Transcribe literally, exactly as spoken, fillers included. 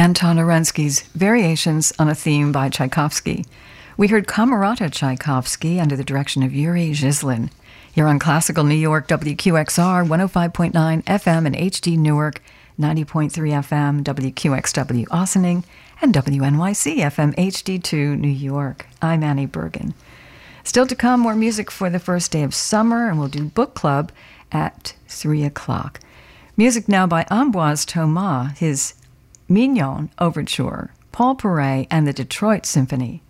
Anton Orensky's Variations on a Theme by Tchaikovsky. We heard Camerata Tchaikovsky under the direction of Yuri Zhislin. You're on Classical New York, W Q X R, one oh five point nine F M and H D Newark, ninety point three F M, W Q X W Ossining, and W N Y C F M H D two New York. I'm Annie Bergen. Still to come, more music for the first day of summer, and we'll do book club at three o'clock. Music now by Ambroise Thomas, his Mignon Overture, Paul Paray, and the Detroit Symphony.